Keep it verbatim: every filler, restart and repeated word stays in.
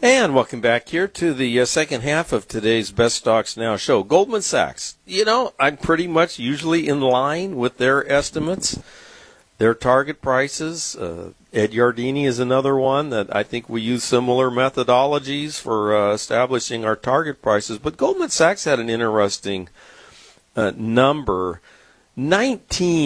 And welcome back here to the uh, second half of today's Best Stocks Now show. Goldman Sachs, you know, I'm pretty much usually in line with their estimates, their target prices. Uh, Ed Yardeni is another one that I think we use similar methodologies for uh, establishing our target prices. But Goldman Sachs had an interesting uh, number. nineteen